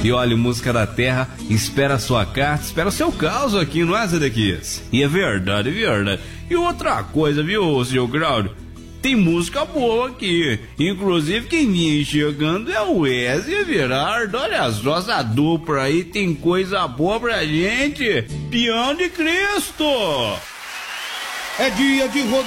E olha, Música da Terra espera a sua carta, espera o seu caso aqui, não é, Zedequias? E é verdade, é verdade. E outra coisa, viu, seu Claudio? Tem música boa aqui. Inclusive, quem vinha chegando é o Wes e Everardo. Olha só, essa dupla aí tem coisa boa pra gente. Peão de Cristo! É dia de rodeio.